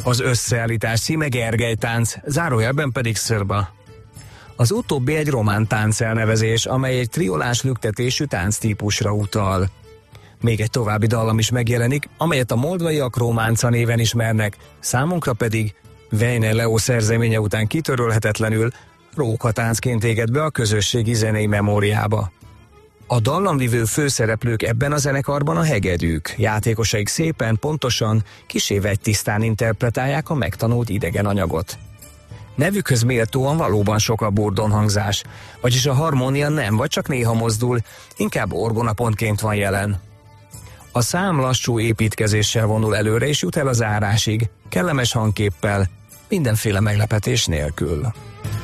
Az összeállítás címe Gergely-tánc, zárójelben pedig szörba. Az utóbbi egy román táncelnevezés, amely egy triolás lüktetésű tánctípusra utal. Még egy további dallam is megjelenik, amelyet a moldvaiak románca néven ismernek, számunkra pedig Weiner Leo szerzeménye után kitörölhetetlenül rókatáncként égett be a közösségi zenei memóriába. A dallamvivő főszereplők ebben a zenekarban a hegedűk, játékosaik szépen, pontosan, kissé vegytisztán interpretálják a megtanult idegen anyagot. Nevükhöz méltóan valóban sok a burdonhangzás, vagyis a harmónia nem vagy csak néha mozdul, inkább orgonapontként van jelen. A szám lassú építkezéssel vonul előre és jut el az zárásig, kellemes hangképpel, mindenféle meglepetés nélkül.